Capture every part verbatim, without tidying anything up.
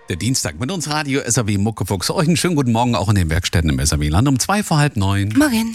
Der Dienstag mit uns Radio S R W Muckefuchs. Euch einen schönen guten Morgen auch in den Werkstätten im S R W-Land um zwei vor halb neun. Morgen.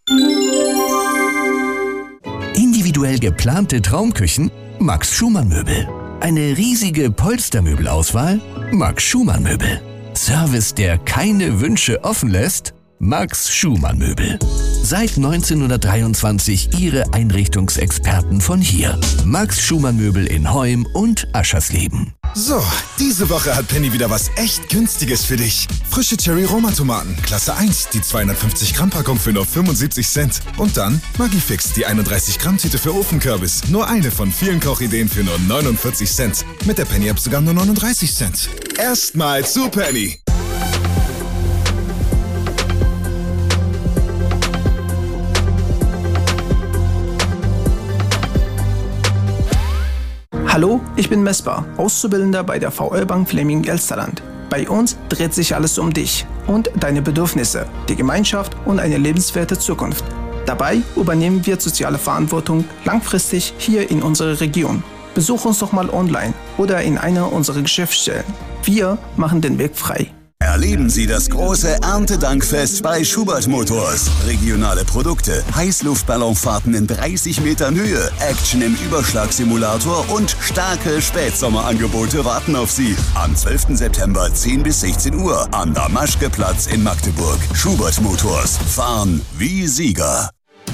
Individuell geplante Traumküchen? Max Schumann Möbel. Eine riesige Polstermöbelauswahl? Max Schumann Möbel. Service, der keine Wünsche offen lässt? Max Schumann Möbel. Seit neunzehnhundertdreiundzwanzig Ihre Einrichtungsexperten von hier. Max Schumann Möbel in Heum und Aschersleben. So, diese Woche hat Penny wieder was echt Günstiges für dich. Frische Cherry-Roma-Tomaten, Klasse eins, die zweihundertfünfzig Gramm Packung für nur fünfundsiebzig Cent. Und dann Maggi-Fix, die einunddreißig Gramm Tüte für Ofenkürbis. Nur eine von vielen Kochideen für nur neunundvierzig Cent. Mit der Penny-App sogar nur neununddreißig Cent. Erstmal zu Penny. Hallo, ich bin Mesper, Auszubildender bei der V L Bank Fleming-Elsterland. Bei uns dreht sich alles um dich und deine Bedürfnisse, die Gemeinschaft und eine lebenswerte Zukunft. Dabei übernehmen wir soziale Verantwortung langfristig hier in unserer Region. Besuch uns doch mal online oder in einer unserer Geschäftsstellen. Wir machen den Weg frei. Erleben Sie das große Erntedankfest bei Schubert Motors. Regionale Produkte, Heißluftballonfahrten in dreißig Metern Höhe, Action im Überschlagsimulator und starke Spätsommerangebote warten auf Sie. Am zwölften September zehn bis sechzehn Uhr am Damaschke-Platz in Magdeburg. Schubert Motors. Fahren wie Sieger.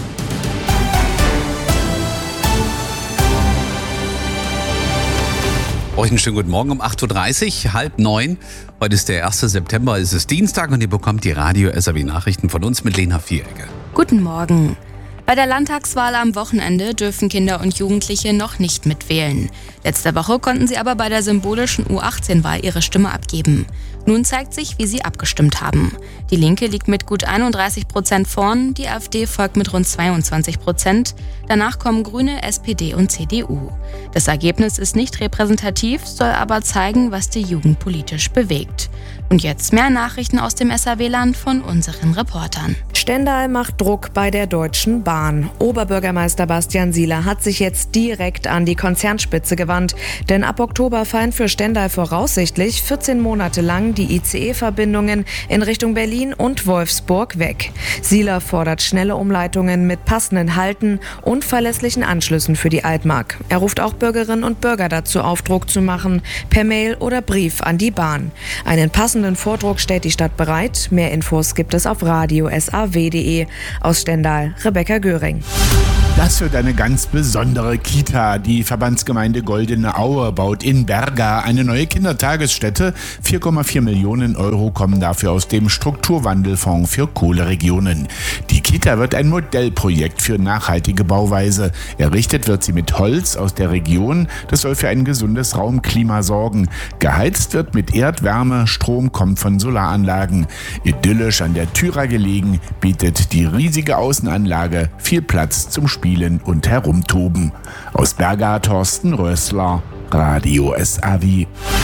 Euch einen schönen guten Morgen um acht Uhr dreißig, halb neun. Heute ist der erste September, es ist Dienstag und ihr bekommt die Radio S R W Nachrichten von uns mit Lena Vierecke. Guten Morgen. Bei der Landtagswahl am Wochenende dürfen Kinder und Jugendliche noch nicht mitwählen. Letzte Woche konnten sie aber bei der symbolischen U achtzehn Wahl ihre Stimme abgeben. Nun zeigt sich, wie sie abgestimmt haben. Die Linke liegt mit gut einunddreißig Prozent vorn, die AfD folgt mit rund zweiundzwanzig Prozent. Danach kommen Grüne, S P D und C D U. Das Ergebnis ist nicht repräsentativ, soll aber zeigen, was die Jugend politisch bewegt. Und jetzt mehr Nachrichten aus dem S R W-Land von unseren Reportern. Stendal macht Druck bei der Deutschen Bahn. Oberbürgermeister Bastian Sieler hat sich jetzt direkt an die Konzernspitze gewandt. Denn ab Oktober fallen für Stendal voraussichtlich vierzehn Monate lang die I C E-Verbindungen in Richtung Berlin und Wolfsburg weg. Sieler fordert schnelle Umleitungen mit passenden Halten und verlässlichen Anschlüssen für die Altmark. Er ruft auch Bürgerinnen und Bürger dazu auf, Druck zu machen, per Mail oder Brief an die Bahn. Einen passenden Vordruck stellt die Stadt bereit. Mehr Infos gibt es auf radio s a w punkt d e. Aus Stendal, Rebecca Göring. Das wird eine ganz besondere Kita. Die Verbandsgemeinde Goldene Aue baut in Berga eine neue Kindertagesstätte. vier Komma vier Millionen Euro kommen dafür aus dem Strukturwandelfonds für Kohleregionen. Die Kita wird ein Modellprojekt für nachhaltige Bauweise. Errichtet wird sie mit Holz aus der Region. Das soll für ein gesundes Raumklima sorgen. Geheizt wird mit Erdwärme, Strom kommt von Solaranlagen. Idyllisch an der Thyra gelegen, bietet die riesige Außenanlage viel Platz zum Spielen und Herumtoben. Aus Berga Thorsten Rössler, Radio S R W.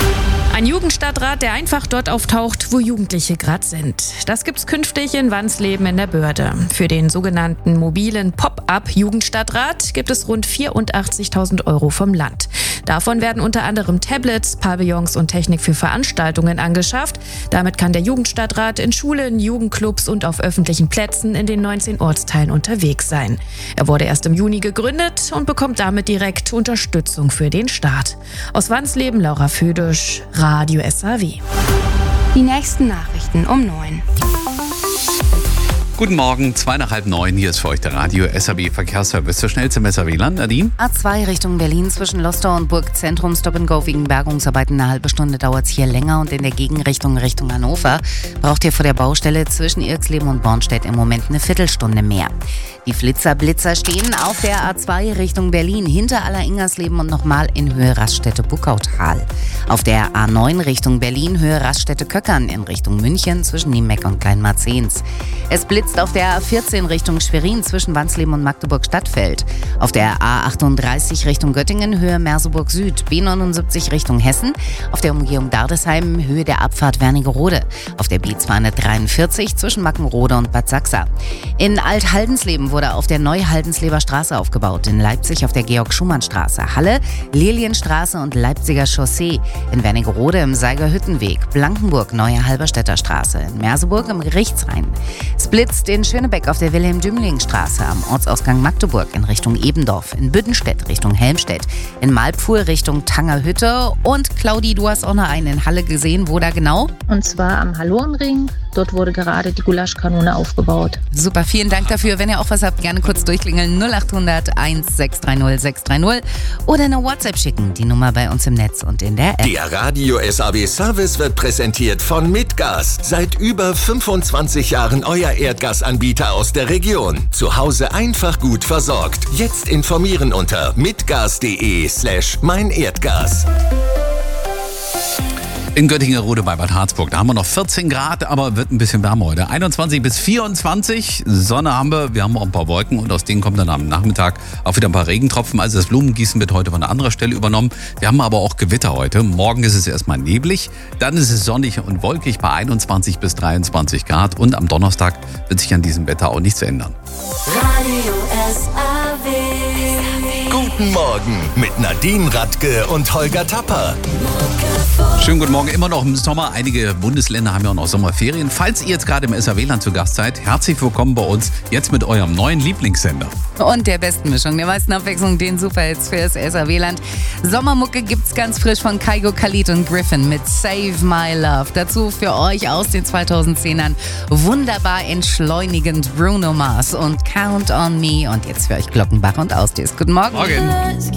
Ein Jugendstadtrat, der einfach dort auftaucht, wo Jugendliche gerade sind. Das gibt's künftig in Wansleben in der Börde. Für den sogenannten mobilen Pop-up-Jugendstadtrat gibt es rund vierundachtzigtausend Euro vom Land. Davon werden unter anderem Tablets, Pavillons und Technik für Veranstaltungen angeschafft. Damit kann der Jugendstadtrat in Schulen, Jugendclubs und auf öffentlichen Plätzen in den neunzehn Ortsteilen unterwegs sein. Er wurde erst im Juni gegründet und bekommt damit direkt Unterstützung für den Start. Aus Wansleben, Laura Födisch, Radio S R W. Die nächsten Nachrichten um neun. Guten Morgen, zwei nach halb neun, hier ist für euch der Radio S R W Verkehrsservice. Der schnellste im S R W-Land, Nadine? A zwei Richtung Berlin zwischen Lostor und Burgzentrum Stop and Go wegen Bergungsarbeiten. Eine halbe Stunde dauert es hier länger und in der Gegenrichtung Richtung Hannover braucht ihr vor der Baustelle zwischen Irxleben und Bornstedt im Moment eine Viertelstunde mehr. Die Flitzer-Blitzer stehen auf der A zwei Richtung Berlin hinter Aller-Ingersleben und nochmal in Höhe Raststätte-Buckautal. Auf der A neun Richtung Berlin Höhe Raststätte-Köckern in Richtung München zwischen Niemeck und Kleinmarzens. Es blitzt Blitzt auf der A vierzehn Richtung Schwerin zwischen Wansleben und Magdeburg-Stadtfeld. Auf der A achtunddreißig Richtung Göttingen, Höhe Merseburg Süd. B neunundsiebzig Richtung Hessen. Auf der Umgehung Dardesheim, Höhe der Abfahrt Wernigerode. Auf der B zweihundertdreiundvierzig zwischen Mackenrode und Bad Sachsa. In Alt-Haldensleben wurde auf der Neu-Haldensleber Straße aufgebaut. In Leipzig auf der Georg-Schumann-Straße. Halle, Lilienstraße und Leipziger Chaussee. In Wernigerode im Seigerhüttenweg. Blankenburg, Neue Halberstädter Straße. In Merseburg im Gerichtsrhein. Es blitzt in Schönebeck auf der Wilhelm-Dümling-Straße. Am Ortsausgang Magdeburg in Richtung Ebendorf. In Büddenstedt Richtung Helmstedt. In Malpfuhr Richtung Tangerhütte. Und Claudi, du hast auch noch einen in Halle gesehen. Wo da genau? Und zwar am Hallorenring. Dort wurde gerade die Gulaschkanone aufgebaut. Super, vielen Dank dafür. Wenn ihr auch was habt, gerne kurz durchklingeln. null acht hundert eins sechs drei null sechs drei null oder eine WhatsApp schicken. Die Nummer bei uns im Netz und in der App. Der Radio S A W Service wird präsentiert von Mitgas. Seit über fünfundzwanzig Jahren euer Erdgasanbieter aus der Region. Zu Hause einfach gut versorgt. Jetzt informieren unter mitgas.de slash mein Erdgas. In Göttingen-Rode bei Bad Harzburg. Da haben wir noch vierzehn Grad, aber wird ein bisschen wärmer heute. einundzwanzig bis vierundzwanzig. Sonne haben wir. Wir haben auch ein paar Wolken und aus denen kommen dann am Nachmittag auch wieder ein paar Regentropfen. Also das Blumengießen wird heute von einer anderen Stelle übernommen. Wir haben aber auch Gewitter heute. Morgen ist es erstmal neblig. Dann ist es sonnig und wolkig bei einundzwanzig bis dreiundzwanzig Grad. Und am Donnerstag wird sich an diesem Wetter auch nichts ändern. Radio S A W. Guten Morgen mit Nadine Radke und Holger Tapper. Schönen guten Morgen, immer noch im Sommer. Einige Bundesländer haben ja auch noch Sommerferien. Falls ihr jetzt gerade im S A W-Land zu Gast seid, herzlich willkommen bei uns, jetzt mit eurem neuen Lieblingssender. Und der besten Mischung, der meisten Abwechslung, den Superhits für das S A W-Land. Sommermucke gibt's ganz frisch von Kygo, Khalid und Griffin mit Save My Love. Dazu für euch aus den zweitausendzehnern wunderbar entschleunigend Bruno Mars und Count on Me. Und jetzt für euch Glockenbach und Ausdies. Guten Morgen. Morgen.